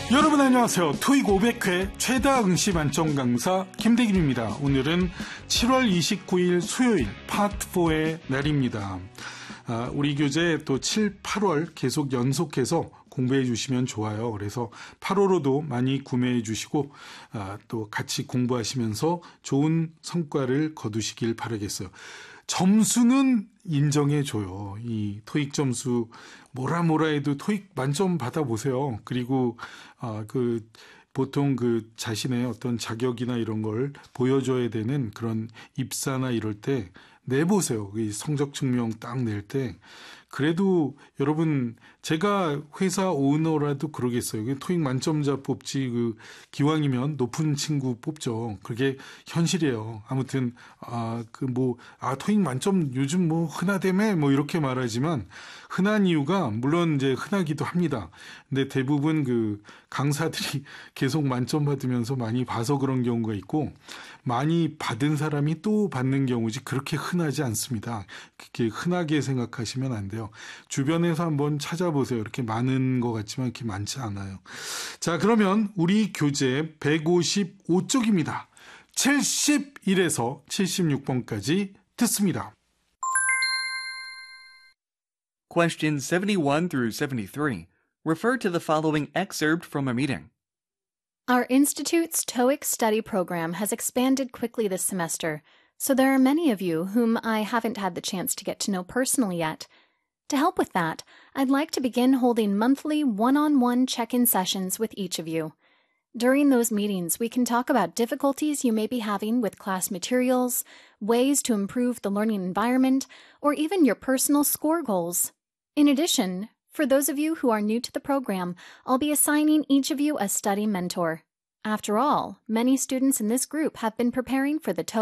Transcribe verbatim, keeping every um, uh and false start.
여러분 안녕하세요. 토익 오백 회 최다 응시 만점 강사 김대길입니다. 오늘은 칠월 이십구일 수요일 파트 사의 날입니다. 아, 우리 교재 또 칠, 팔월 계속 연속해서 공부해 주시면 좋아요. 그래서 팔월호도 많이 구매해 주시고 아, 또 같이 공부하시면서 좋은 성과를 거두시길 바라겠어요. 점수는 인정해 줘요. 이 토익 점수 뭐라 뭐라 해도 토익 만점 받아보세요. 그리고 아, 그 보통 그 자신의 어떤 자격이나 이런 걸 보여줘야 되는 그런 입사나 이럴 때 내보세요. 이 성적 증명 딱 낼 때. 그래도 여러분 제가 회사 오너라도 그러겠어요. 토익 만점자 뽑지 그 기왕이면 높은 친구 뽑죠. 그게 현실이에요. 아무튼 아 그 뭐 아 토익 만점 요즘 뭐 흔하다며 뭐 이렇게 말하지만 흔한 이유가 물론 이제 흔하기도 합니다. 근데 대부분 그 강사들이 계속 만점 받으면서 많이 봐서 그런 경우가 있고 많이 받은 사람이 또 받는 경우지 그렇게 흔하지 않습니다. 그렇게 흔하게 생각하시면 안 돼요. 주변에서 한번 찾아보세요. 이렇게 많은 것 같지만 이렇게 많지 않아요. 자, 그러면 우리 교재 백오십오 쪽입니다. 칠십일에서 칠십육 번까지 듣습니다. Questions seventy-one through seventy-three refer to the following excerpt from a meeting. Our Institute's TOEIC study program has expanded quickly this semester, so there are many of you whom I haven't had the chance to get to know personally yet. To help with that, I'd like to begin holding monthly one-on-one check-in sessions with each of you. During those meetings, we can talk about difficulties you may be having with class materials, ways to improve the learning environment, or even your personal score goals. In addition, for those of you who are new to the program, I'll be assigning each of you a study mentor. After all, many students in this group have been preparing for the TOEIC